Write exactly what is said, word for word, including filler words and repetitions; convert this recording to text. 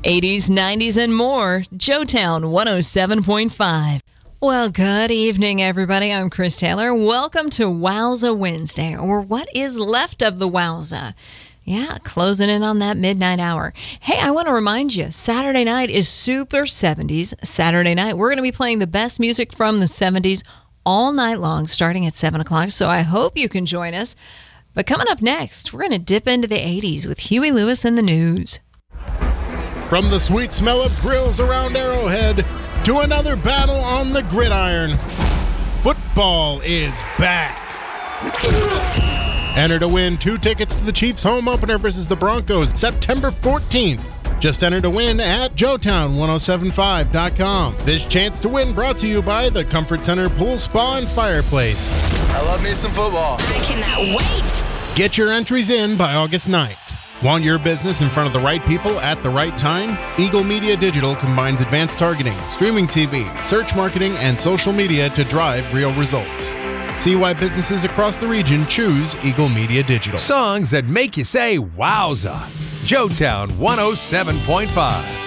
eighties, nineties, and more. Joetown one oh seven point five. Well, good evening, everybody. I'm Chris Taylor. Welcome to Wowza Wednesday, or what is left of the Wowza. Yeah, closing in on that midnight hour. Hey, I want to remind you, Saturday night is Super seventies Saturday night. We're going to be playing the best music from the seventies all night long, starting at seven o'clock, so I hope you can join us. But coming up next, we're going to dip into the eighties with Huey Lewis and the News. From the sweet smell of grills around Arrowhead to another battle on the gridiron, football is back. Enter to win two tickets to the Chiefs home opener versus the Broncos September fourteenth. Just enter to win at joetown ten seventy-five dot com. This chance to win brought to you by the Comfort Center Pool Spa and Fireplace. I love me some football. I cannot wait. Get your entries in by August ninth. Want your business in front of the right people at the right time? Eagle Media Digital combines advanced targeting, streaming T V, search marketing, and social media to drive real results. See why businesses across the region choose Eagle Media Digital. Songs that make you say wowza. Joetown one oh seven point five.